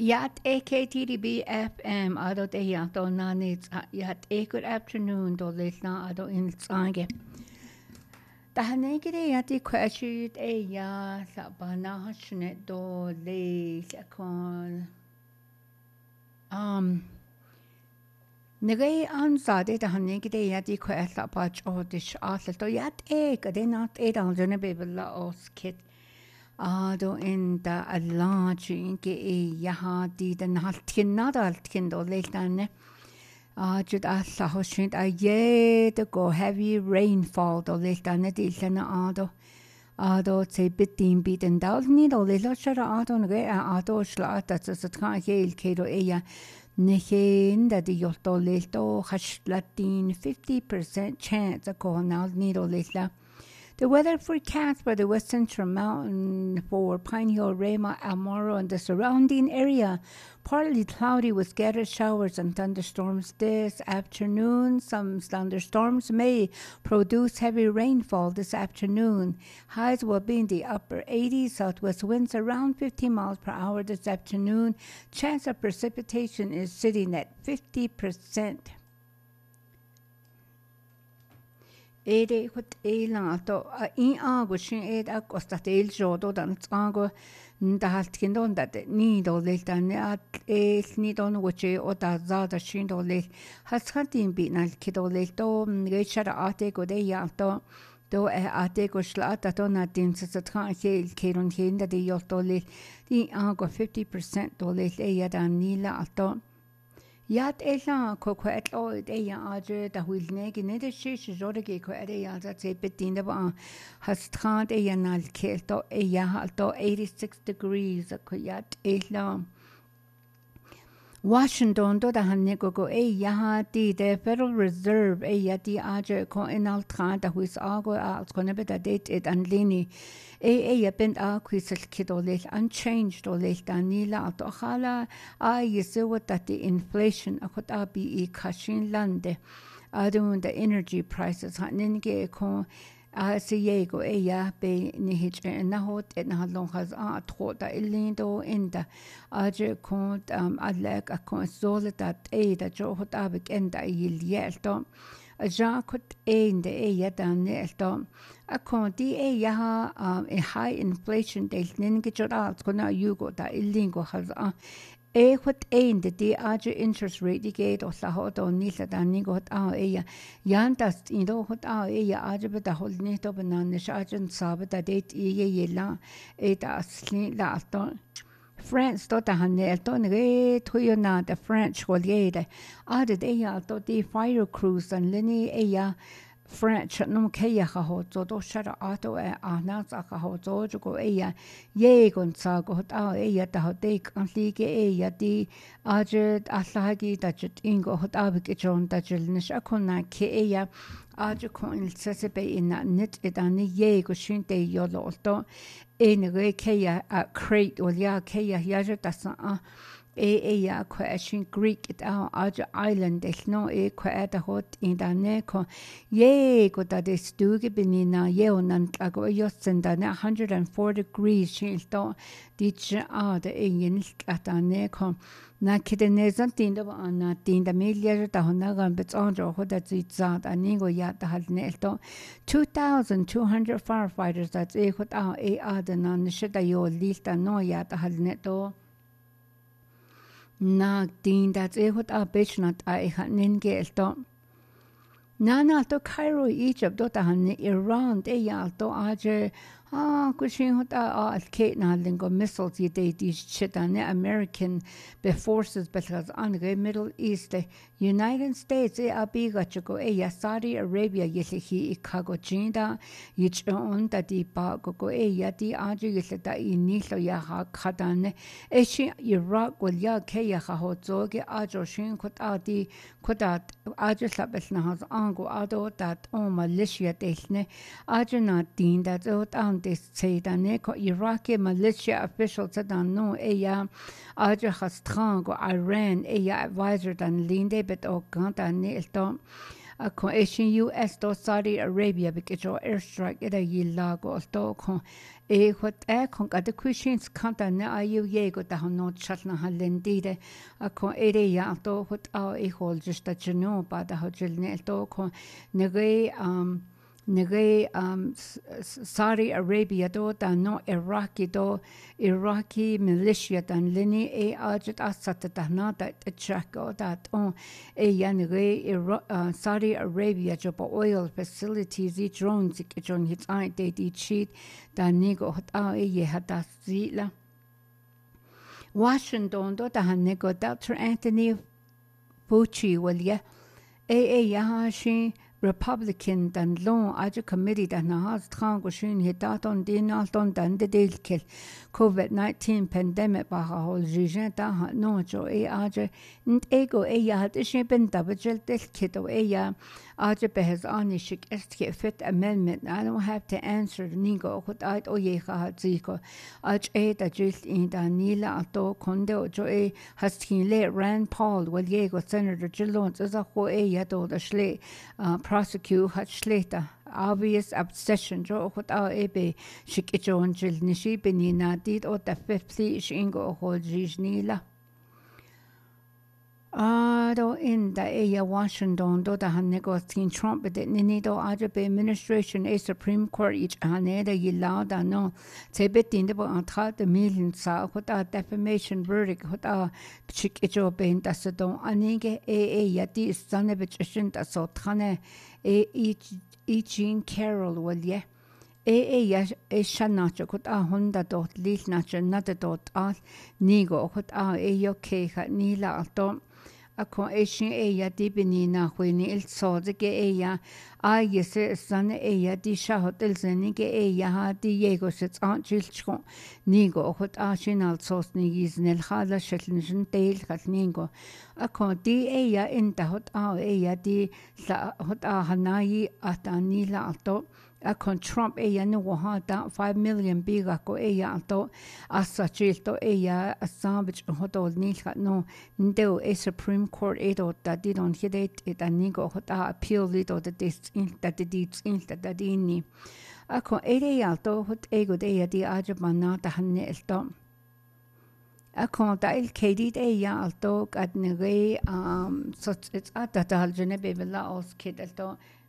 Yat AKTDB FM ado te yato na nits yat a good afternoon do lesna ado in tsange. Tahanegire yati kwashit e ya sa bana hashnet do le sakon Nagay an sade tahanegire yati kwasa pach odish asal to yat e kade not e down jene bebla os kit Ado in da alaji ke e yaha di den haltkin nadaltkin do leiltane. Jud alla hoshint a ye to go heavy rainfall do leiltane di lena ado. Ado te bitin biten dal ni do leila shara ado nge ado shlata tsatkan hel kedo eya. Nehin da di yolto leilto hashlatin 50% chance a ko nal ni do leila. The weather forecast by the West Central Mountain for Pine Hill, Rama, Almoro, and the surrounding area. Partly cloudy with scattered showers and thunderstorms this afternoon. Some thunderstorms may produce heavy rainfall this afternoon. Highs will be in the upper 80s. Southwest winds around 50 miles per hour this afternoon. Chance of precipitation is sitting at 50%. Ede hut elanto in ago shin ed akostat el jodo dan tsango ndahalt kindon dat ni do leltan at el ni don woche o da zada shin do lel haskantin bi nal kido lelto ngechara ate go de yalto do ate go shlata to na din tsatkan hel keron hinda de yoto lel di ago 50% do lel e ya dan ni la alto Yat ella ko kwet o de ya aje da hulne ge ne de shish jode ge ko ade ya za te bitin da ba has trant e ya nal kelto e ya alto 86 degrees ko yat ella Washington do da hanne go e ya di the Federal Reserve e ya di aje ko in al trant da huis ago als ko ne beta det et an lini ya bent a kwisel kidolel unchanged olel danila at khala yesu what that the inflation akot abi kashin lande adun the energy prices hanin ge ko se go ya be ni hit na hot na long has a tro da ilindo inda aje ko alek a ko that da jo hot abik enda yil yelto Ja kut ein de ya dan nelto a konti ya a high inflation del ninge jora kona yugo da ilingo has a hut ein de aje interest rate gate or la hot on nila dan ningo hot ya yan das indo hot ya aje be da hol ni to banan shajen sabe da det ye la da asli la to France tota hanel to nge tuyo na the French goliere ade de ya to the fire crews and lini ya French num keya ho to do shara auto na za ho to go ya ye gon sa go ta ya ta de kan li ge ya di aje aslagi da jit ingo hot ab ke jon da jil nish akona ke ya aje ko il sesebe in nit edani ye go shin de yo lo to Enige keya a crate or ya keya yaja tasa ya question Greek it aja island is no kwa hot in da neko ye go da de stuge benina ye onan ago yosenda 104 degrees shilto dich de ingen at neko na kidenezan tinda na tinda miljer da honagan bets onjo hoda zat anigo ya da hal nelto 2200 firefighters that's hot adana nishda yo lista no ya da hal neto na tinda hot beshnat hanin gelto Nana to Cairo, Egypt, dota hanne Iran, de yalto aje kushin hota Kate na lingo missiles ye de these chitane American be forces because on the Middle East, the United States abiga chiko ya Saudi Arabia yesihi ikago jinda yich on da di ba go ya di aje yeseta inilo ya ha kadane eshi Iraq will ya ke ya ho zoge ajo shin kota aje sabes na has ango ado dat militia desne aje na din dat this say that Iraqi militia officials said no ya aje has trango Iran ya advisor dan linde bet o ganta nelto ako Asian US to Saudi Arabia bikijo airstrike ida yilago to kon what kon kada kushins kanta na ayu yego da no chatna halendide ako area to what a hol just a jeno ba da hojil ne to kon nege Saudi Arabia do da no Iraqi militia dan lini ajit asat da na da check that on nege Saudi Arabia job oil facilities drones ikjon hits they cheat da nigo hot ye hada zila Washington do da nego Dr. Anthony Fauci walya yaha Republican dan long aja committee dan has trang shin hitaton dinalton dan de delkel COVID-19 pandemic ba hol jijen da no jo aja nt ego ya hat ishe ben dabjel del kito ya aja behas anishik est fit amendment I don't have to answer nigo hot ait o ye ha ziko aj da jilt in da nila ato konde jo haskin le Rand Paul wal yego Senator Jillons as a ho ya do da shle prosecute hatchleta obvious obsession jo hot ebe shikijon jil nishi benina dit o da fifty shingo ho jisnila do in da Washington do da hannego tin Trump de nini do aja be administration a Supreme Court each hane da yila da no tebetin de bo anta de million sa hot defamation verdict hot shikijo ben da so anige ya di sanne betchen da so trane Jean Carroll walye ya shanacho kut honda dot lil nacho nada dot nigo kut yoke ha nila alto ako Asian ya dibini na hwini il sode ge ya yese sanne ya di sha hotel zeni ge ya ha di yego sets chilchko nigo kut shinal sos ni giznel khala shelnjin tel khatningo ako di ya inta hot ya di sa hot hanayi atanila alto akon Trump no wahada 5 million biga ko to asa chilto asambich hodol nilha no ndeo Supreme Court da didon hidet anigo hota appeal lido the deeds in that dini akon to hot ego de di ajabana da hanelto akon da il kedit alto at nege so it's at da aljene bebela os kedalto